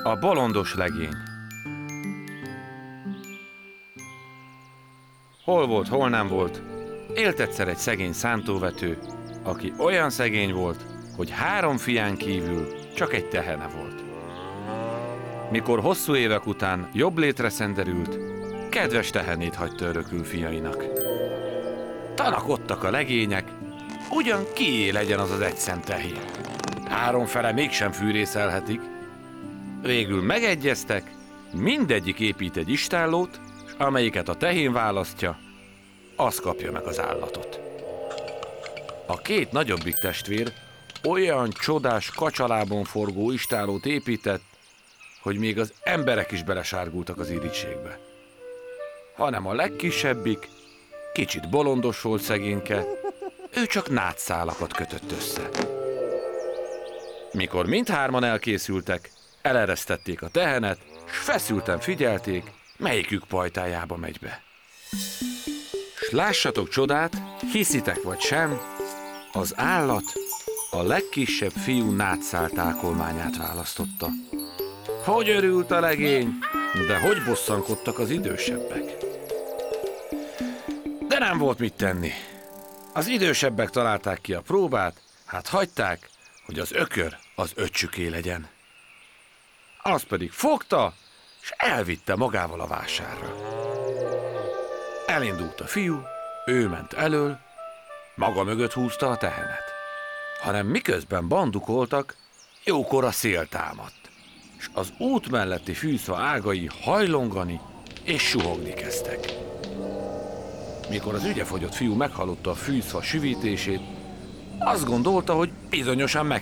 A bolondos legény. Hol volt, hol nem volt, élt egyszer egy szegény szántóvető, aki olyan szegény volt, hogy 3 fián kívül csak egy tehene volt. Mikor hosszú évek után jobb létre szenderült, kedves tehenét hagyta örökül fiainak. Tanakodtak a legények, ugyan kié legyen az az egy szent tehén. 3 fele mégsem fűrészelhetik. Végül megegyeztek, mindegyik épít egy istállót, s amelyiket a tehén választja, az kapja meg az állatot. A 2 nagyobbik testvér olyan csodás kacsalábon forgó istállót épített, hogy még az emberek is belesárgultak az irítségbe. Hanem a legkisebbik, kicsit bolondos volt szegényke, ő csak nátszálakat kötött össze. Mikor mindhárman elkészültek, eleresztették a tehenet, s feszülten figyelték, melyikük pajtájába megy be. S lássatok csodát, hiszitek vagy sem, az állat a legkisebb fiú nátszál tákolmányát választotta. Hogy örült a legény, de hogy bosszankodtak az idősebbek. De nem volt mit tenni. Az idősebbek találták ki a próbát, hát hagyták, hogy az ökör az öccsüké legyen. Az pedig fogta, és elvitte magával a vásárra. Elindult a fiú, ő ment elől, maga mögött húzta a tehenet. Hanem miközben bandukoltak, jókora szél támadt, és az út melletti fűszfa ágai hajlongani és suhogni kezdtek. Mikor az ügyefogyott fiú meghallotta a fűszfa süvítését, azt gondolta, hogy bizonyosan